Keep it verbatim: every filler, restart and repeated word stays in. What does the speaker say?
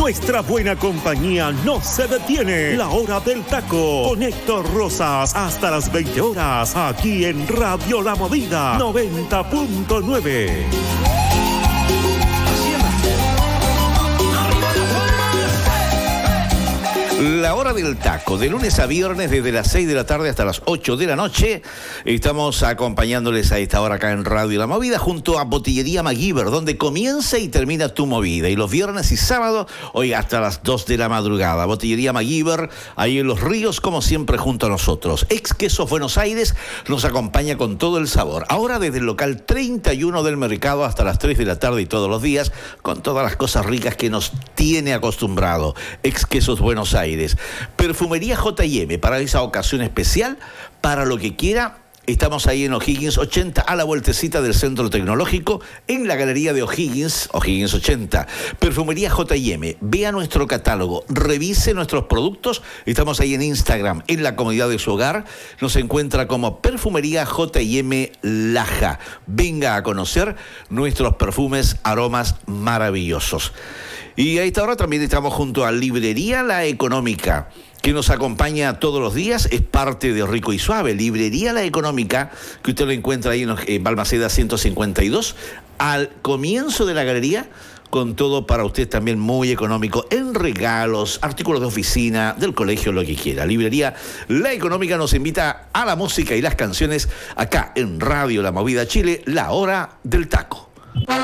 Nuestra buena compañía no se detiene. La hora del taco con Héctor Rosas hasta las veinte horas aquí en Radio La Movida noventa punto nueve. La hora del taco, de lunes a viernes desde las seis de la tarde hasta las ocho de la noche. Estamos acompañándoles a esta hora acá en Radio La Movida junto a Botillería MacGyver, donde comienza y termina tu movida. Y los viernes y sábados, hoy hasta las dos de la madrugada. Botillería MacGyver, ahí en Los Ríos, como siempre, junto a nosotros. Ex Quesos Buenos Aires nos acompaña con todo el sabor. Ahora desde el local treinta y uno del Mercado hasta las tres de la tarde y todos los días, con todas las cosas ricas que nos tiene acostumbrado. Ex Quesos Buenos Aires. Perfumería J y M, para esa ocasión especial, para lo que quiera. Estamos ahí en O'Higgins ochenta, a la vueltecita del Centro Tecnológico, en la galería de O'Higgins, O'Higgins ochenta. Perfumería J y M, vea nuestro catálogo, revise nuestros productos. Estamos ahí en Instagram, en la comodidad de su hogar. Nos encuentra como Perfumería J y M Laja. Venga a conocer nuestros perfumes, aromas maravillosos. Y a esta hora también estamos junto a Librería La Económica, que nos acompaña todos los días, es parte de Rico y Suave. Librería La Económica, que usted lo encuentra ahí en, en Balmaceda ciento cincuenta y dos, al comienzo de la galería, con todo para usted también muy económico, en regalos, artículos de oficina, del colegio, lo que quiera. Librería La Económica nos invita a la música y las canciones acá en Radio La Movida Chile, la hora del taco.